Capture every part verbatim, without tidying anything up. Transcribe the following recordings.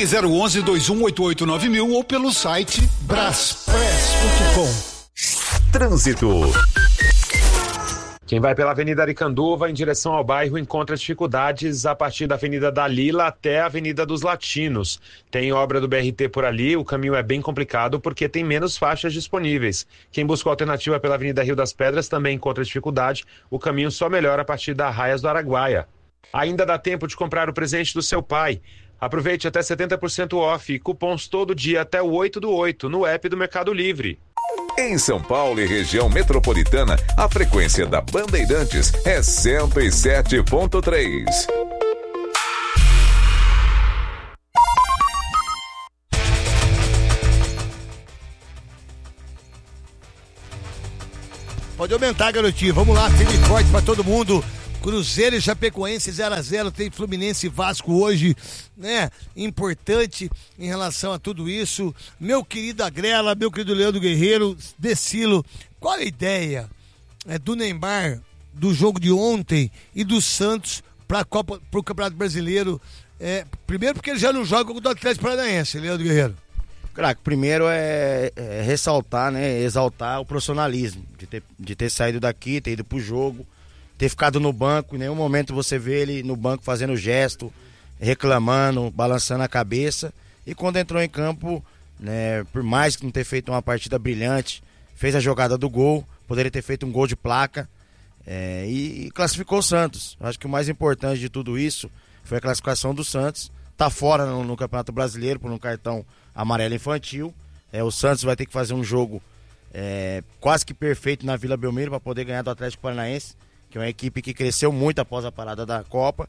Ligue zero onze, dois um oito oito nove mil ou pelo site braspress ponto com. Trânsito. Quem vai pela Avenida Aricanduva em direção ao bairro encontra dificuldades a partir da Avenida Dalila até a Avenida dos Latinos. Tem obra do B R T por ali, o caminho é bem complicado porque tem menos faixas disponíveis. Quem busca alternativa pela Avenida Rio das Pedras também encontra dificuldade, o caminho só melhora a partir da Arraias do Araguaia. Ainda dá tempo de comprar o presente do seu pai. Aproveite até setenta por cento off e cupons todo dia até o oito do oito no app do Mercado Livre. Em São Paulo e região metropolitana, a frequência da Bandeirantes é cento e sete ponto três. Pode aumentar, garotinho. Vamos lá, firme e forte pra todo mundo. Cruzeiro e Chapecoense zero a zero, tem Fluminense e Vasco hoje, né? Importante em relação a tudo isso. Meu querido Agrela, meu querido Leandro Guerreiro, Decilo, qual a ideia é, do Neymar, do jogo de ontem e do Santos para a Copa, para o Campeonato Brasileiro? É, primeiro porque ele já não joga contra o Atlético Paranaense, Leandro Guerreiro. Craque, primeiro é, é ressaltar, né, exaltar o profissionalismo, de ter, de ter saído daqui, ter ido pro jogo, ter ficado no banco. Em nenhum momento você vê ele no banco fazendo gesto, reclamando, balançando a cabeça. E quando entrou em campo, né, por mais que não ter feito uma partida brilhante, fez a jogada do gol, poderia ter feito um gol de placa, é, e, e classificou o Santos. Eu acho que o mais importante de tudo isso foi a classificação do Santos. Tá fora no, no Campeonato Brasileiro por um cartão amarelo infantil. É, o Santos vai ter que fazer um jogo é, quase que perfeito na Vila Belmiro para poder ganhar do Atlético Paranaense, que é uma equipe que cresceu muito após a parada da Copa.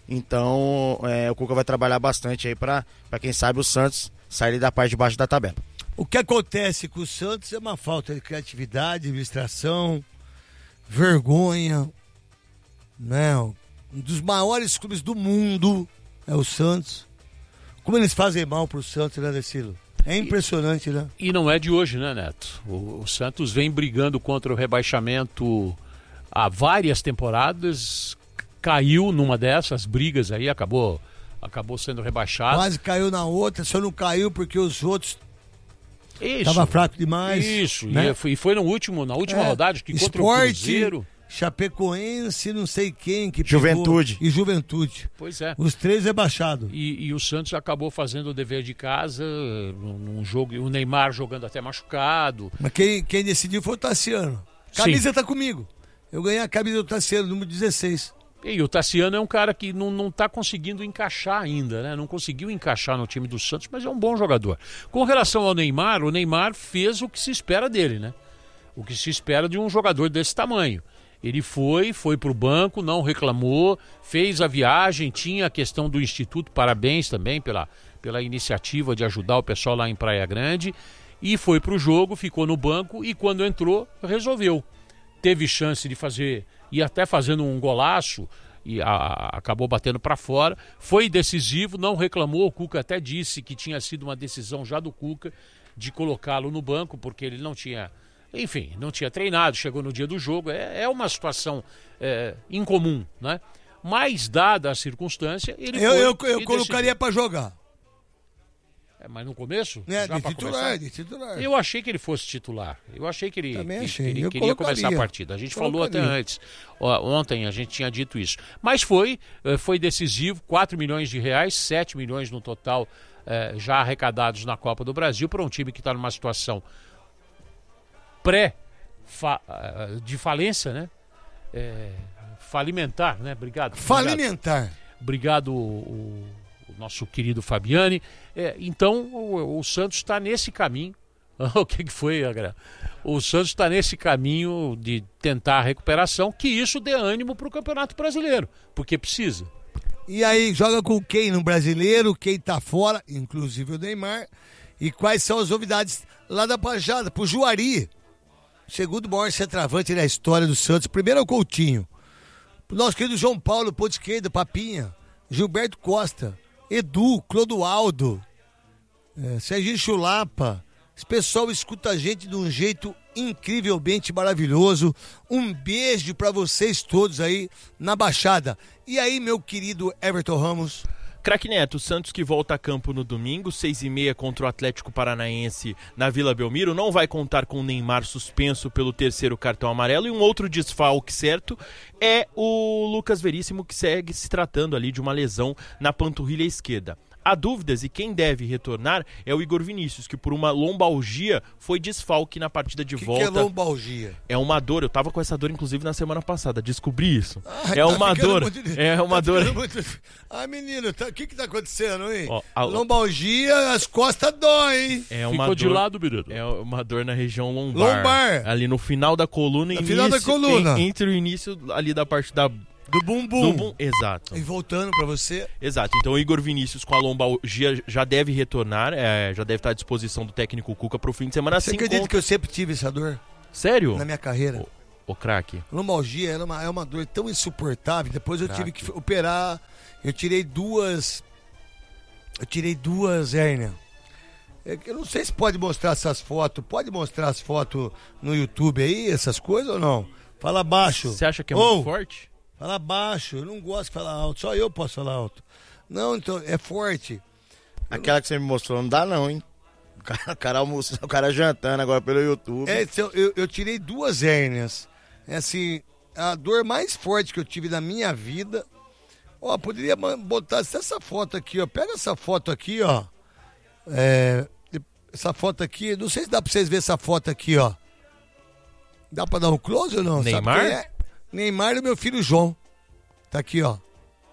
Então é, o Cuca vai trabalhar bastante aí para quem sabe o Santos sair da parte de baixo da tabela. O que acontece com o Santos é uma falta de criatividade, administração, vergonha, né? Um dos maiores clubes do mundo é o Santos. Como eles fazem mal pro Santos, né, Decilo? É impressionante, né? E não é de hoje, né, Neto? O, o Santos vem brigando contra o rebaixamento há várias temporadas, caiu numa dessas brigas aí, acabou, acabou sendo rebaixado. Quase caiu na outra, só não caiu porque os outros estavam tava fraco demais. Isso, né? e, foi, e foi no último, na última é, rodada, que contra Esporte, o Cruzeiro. Chapecoense, não sei quem que Juventude. Pegou, e Juventude. Pois é. Os três rebaixados. E, e o Santos acabou fazendo o dever de casa num, num jogo, o Neymar jogando até machucado. Mas quem, quem decidiu foi o Tassiano. Camisa Sim. tá comigo. Eu ganhei a camisa do Tassiano, número dezesseis. E o Tassiano é um cara que não, não tá conseguindo encaixar ainda, né? Não conseguiu encaixar no time do Santos, mas é um bom jogador. Com relação ao Neymar, o Neymar fez o que se espera dele, né? O que se espera de um jogador desse tamanho. Ele foi, foi pro banco, não reclamou, fez a viagem, tinha a questão do Instituto, parabéns também pela, pela iniciativa de ajudar o pessoal lá em Praia Grande, e foi pro jogo, ficou no banco e quando entrou, resolveu. Teve chance de fazer, e até fazendo um golaço, e a, a, acabou batendo para fora, foi decisivo, não reclamou, o Cuca até disse que tinha sido uma decisão já do Cuca de colocá-lo no banco, porque ele não tinha... Enfim, não tinha treinado, chegou no dia do jogo, é, é uma situação é, incomum, né? Mas, dada a circunstância, ele Eu, foi eu, eu e colocaria para jogar. É, mas no começo? É, já de pra titular, começar? de titular. Eu achei que ele fosse titular. Eu achei que ele, Também que, achei. que ele Eu queria colocaria. começar a partida. A gente falou até Colocaria. antes. Ó, ontem a gente tinha dito isso. Mas foi, eh, foi decisivo, quatro milhões de reais, sete milhões no total eh, já arrecadados na Copa do Brasil para um time que está numa situação pré Fa, de falência, né? É, falimentar, né? Obrigado. Falimentar. Obrigado, o, o nosso querido Fabiani. É, então, o, o Santos está nesse caminho. O que, que foi, Agra? O Santos está nesse caminho de tentar a recuperação, que isso dê ânimo para o Campeonato Brasileiro, porque precisa. E aí, joga com quem no Brasileiro? Quem tá fora? Inclusive o Neymar. E quais são as novidades lá da Pajada? Pro Juari. Segundo maior centroavante da história do Santos. Primeiro é o Coutinho. O nosso querido João Paulo, ponto esquerda, Papinha. Gilberto Costa. Edu, Clodoaldo. É, Serginho Chulapa. Esse pessoal escuta a gente de um jeito incrivelmente maravilhoso. Um beijo pra vocês todos aí na Baixada. E aí, meu querido Everton Ramos? Craque Neto, Santos que volta a campo no domingo, seis e meia contra o Atlético Paranaense na Vila Belmiro, não vai contar com o Neymar suspenso pelo terceiro cartão amarelo, e um outro desfalque certo é o Lucas Veríssimo, que segue se tratando ali de uma lesão na panturrilha esquerda. Há dúvidas, e quem deve retornar é o Igor Vinícius, que por uma lombalgia foi desfalque na partida de que volta. O que é lombalgia? É uma dor, eu tava com essa dor inclusive na semana passada, descobri isso. Ai, é tá uma dor, muito... é uma tá dor. Muito... Ah, menino, o tá... que que tá acontecendo, hein? Ó, a... Lombalgia, as costas doem, hein? É uma Ficou dor... de lado, menino. É uma dor na região lombar. Lombar. Ali no final da coluna. No início, final da coluna. Em, entre o início ali da parte da... Do bumbum. Do bum... Exato. E voltando pra você. Exato. Então o Igor Vinícius com a lombalgia já deve retornar, é, já deve estar à disposição do técnico Cuca pro fim de semana. Você assim acredita contra... que eu sempre tive essa dor? Sério? Na minha carreira. Ô, ô craque. Lombalgia é uma, é uma dor tão insuportável. Depois eu Craque. tive que operar. Eu tirei duas. Eu tirei duas hérnias. Eu não sei se pode mostrar essas fotos. Pode mostrar as fotos no YouTube aí, essas coisas ou não? Fala baixo. Você acha que é Ou, muito forte? Fala baixo. Eu não gosto de falar alto. Só eu posso falar alto. Não, então, é forte. Aquela que você me mostrou não dá não, hein? O cara, o cara, almoço, o cara jantando agora pelo YouTube. É, então, eu, eu tirei duas hérnias. É assim, a dor mais forte que eu tive na minha vida. Ó, poderia botar essa foto aqui, ó. Pega essa foto aqui, ó. É, essa foto aqui, não sei se dá pra vocês verem essa foto aqui, ó. Dá pra dar um close ou não? Neymar? Sabe quem é? Neymar e meu filho João. Tá aqui, ó.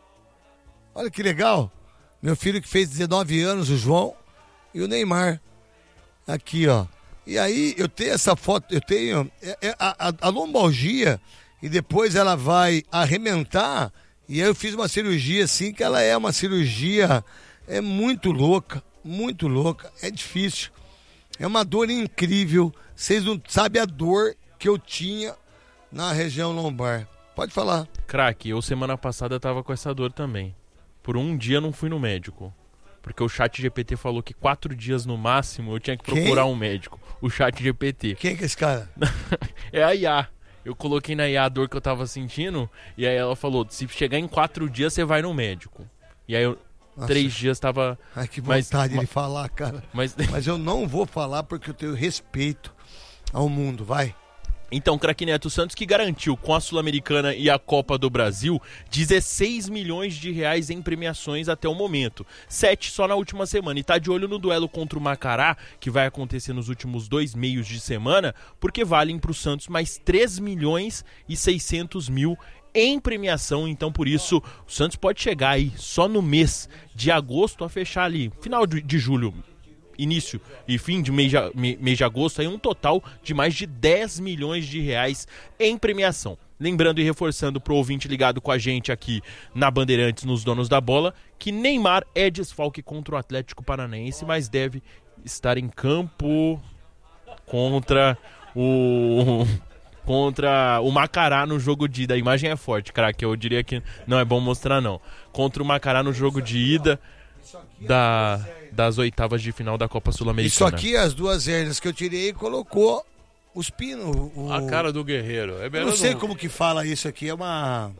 Olha que legal. Meu filho que fez dezenove anos, o João, e o Neymar. Aqui, ó. E aí, eu tenho essa foto, eu tenho é, é, a, a, a lombalgia, e depois ela vai arrebentar, e aí eu fiz uma cirurgia assim, que ela é uma cirurgia é muito louca, muito louca, é difícil. É uma dor incrível. Vocês não sabem a dor que eu tinha na região lombar. Pode falar. Craque, eu semana passada tava com essa dor também. Por um dia não fui no médico. Porque o chat G P T falou que quatro dias no máximo eu tinha que procurar Quem? um médico. O chat G P T. Quem é que é esse cara? É a I A. Eu coloquei na I A a dor que eu tava sentindo. E aí ela falou, se chegar em quatro dias você vai no médico. E aí eu, Nossa. três dias tava... Ai, que Mas- vontade ma- de falar, cara. Mas... Mas eu não vou falar porque eu tenho respeito ao mundo, vai. Então, craque Neto Santos, que garantiu com a Sul-Americana e a Copa do Brasil dezesseis milhões de reais em premiações até o momento. sete só na última semana. E tá de olho no duelo contra o Macará, que vai acontecer nos últimos dois meios de semana, porque valem pro Santos mais três milhões e seiscentos mil em premiação. Então, por isso, o Santos pode chegar aí só no mês de agosto a fechar ali, final de, de julho, início e fim de mês de, mês de agosto, aí um total de mais de dez milhões de reais em premiação. Lembrando e reforçando pro ouvinte ligado com a gente aqui na Bandeirantes, nos Donos da Bola, que Neymar é desfalque contra o Atlético Paranaense, mas deve estar em campo contra o... contra o Macará no jogo de ida. A imagem é forte, craque, eu diria que não é bom mostrar não. Contra o Macará no jogo de ida da, das oitavas de final da Copa Isso Sul-Americana. aqui, as duas hérnias que eu tirei, colocou os pinos. O... A cara do guerreiro. É Eu melhor não sei como que fala isso aqui, é uma...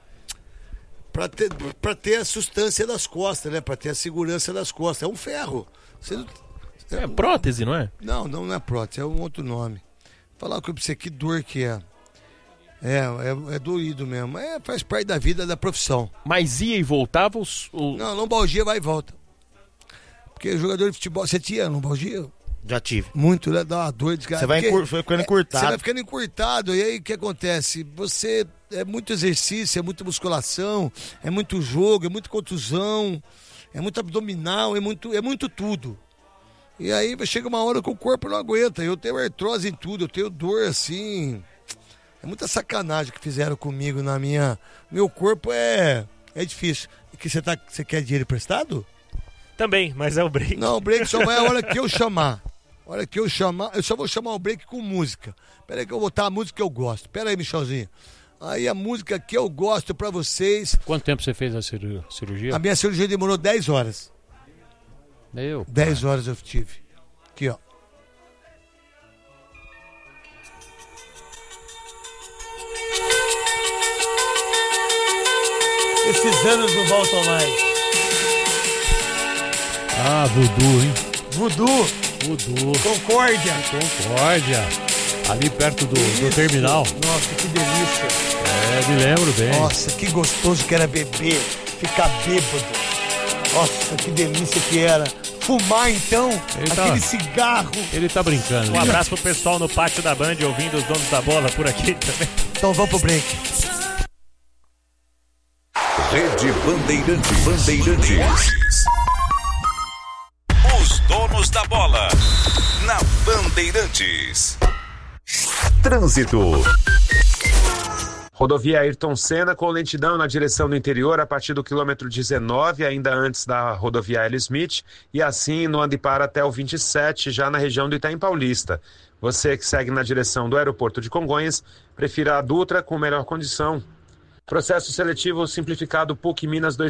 Pra ter, pra ter a sustância das costas, né? Pra ter a segurança das costas. É um ferro. Você não... É prótese, não é? Não, não, não é prótese, é um outro nome. Falar com você, que dor que é. É, é, é doído mesmo. É, faz parte da vida, da profissão. Mas ia e voltava os... o- Não, lombalgia vai e volta. Porque jogador de futebol, você tinha lombalgia? Já tive. Muito, né? Dá uma dor de cara. Você vai Porque encur- foi ficando é, encurtado. Você vai ficando encurtado. E aí o que acontece? Você é muito exercício, é muita musculação, é muito jogo, é muita contusão, é muito abdominal, é muito, é muito tudo. E aí chega uma hora que o corpo não aguenta. Eu tenho artrose em tudo, eu tenho dor assim. É muita sacanagem que fizeram comigo na minha. Meu corpo é. É difícil. E que você tá, você quer dinheiro emprestado? Também, mas é o break. Não, o break só vai a hora que eu chamar. A hora que eu chamar, eu só vou chamar o break com música. Pera aí que eu vou botar a música que eu gosto. Pera aí, Michelzinho. Aí a música que eu gosto pra vocês. Quanto tempo você fez a ciru- cirurgia? A minha cirurgia demorou dez horas. Eu. dez horas eu tive. Aqui, ó. Esses anos não voltam mais. Ah, Voodoo, hein? Voodoo. Voodoo. Concórdia. Concórdia. Ali perto do, do terminal. Nossa, que delícia. É, me lembro bem. Nossa, que gostoso que era beber, ficar bêbado. Nossa, que delícia que era. Fumar, então, Ele aquele tá- cigarro. Ele tá brincando. Um né? abraço pro pessoal no pátio da Band ouvindo os donos da bola por aqui também. Então vamos pro break. Rede Bandeirantes. Bandeirantes. Os donos da bola. Na Bandeirantes. Trânsito. Rodovia Ayrton Senna com lentidão na direção do interior a partir do quilômetro dezenove, ainda antes da rodovia L. Smith, e assim no Andipar até o vinte e sete, já na região do Itaim Paulista. Você que segue na direção do aeroporto de Congonhas, prefira a Dutra com melhor condição. Processo seletivo simplificado P U C Minas dois